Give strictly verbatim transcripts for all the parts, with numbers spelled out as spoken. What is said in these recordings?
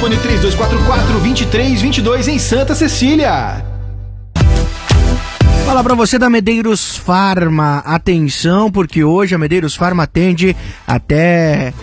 telefone três dois quatro quatro, dois três dois dois em Santa Cecília. Fala pra você da Medeiros Farma, atenção, porque hoje a Medeiros Farma atende até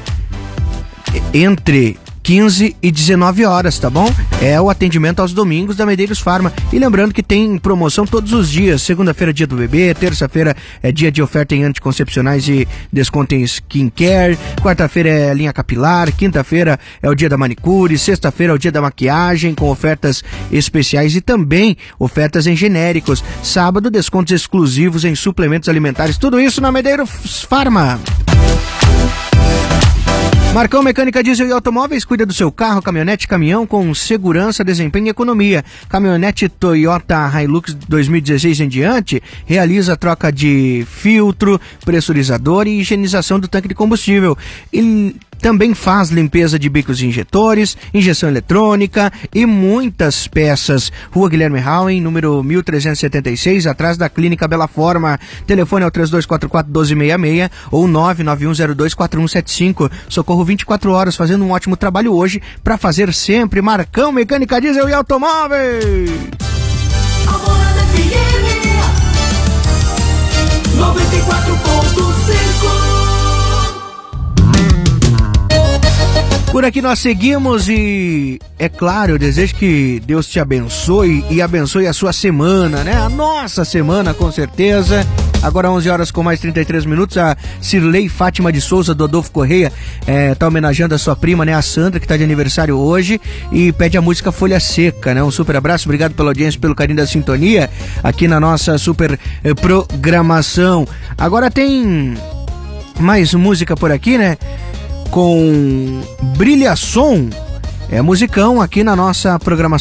entre quinze e dezenove horas, tá bom? É o atendimento aos domingos da Medeiros Farma. E lembrando que tem promoção todos os dias. Segunda-feira é dia do bebê, terça-feira é dia de oferta em anticoncepcionais e desconto em skincare, quarta-feira é linha capilar, quinta-feira é o dia da manicure, sexta-feira é o dia da maquiagem com ofertas especiais e também ofertas em genéricos. Sábado, descontos exclusivos em suplementos alimentares. Tudo isso na Medeiros Farma. Marcão Mecânica Diesel e Automóveis cuida do seu carro, caminhonete, caminhão com segurança, desempenho e economia. Caminhonete Toyota Hilux dois mil e dezesseis em diante realiza troca de filtro, pressurizador e higienização do tanque de combustível. E também faz limpeza de bicos e injetores, injeção eletrônica e muitas peças. Rua Guilherme Hauen, número mil trezentos e setenta e seis, atrás da Clínica Bela Forma. Telefone é o três dois quatro quatro, um dois seis seis ou nove nove um zero dois quatro um sete cinco. Socorro vinte e quatro horas, fazendo um ótimo trabalho hoje para fazer sempre. Marcão Mecânica Diesel e Automóveis. Alvorada F M noventa e quatro ponto cinco. Por aqui nós seguimos e, é claro, eu desejo que Deus te abençoe e abençoe a sua semana, né? A nossa semana, com certeza. Agora onze horas com mais trinta e três minutos, a Cirlei Fátima de Souza, do Adolfo Correia, é, tá homenageando a sua prima, né? A Sandra, que tá de aniversário hoje e pede a música Folha Seca, né? Um super abraço, obrigado pela audiência, pelo carinho da sintonia aqui na nossa super eh, programação. Agora tem mais música por aqui, né? Com Brilha Som, é musicão aqui na nossa programação.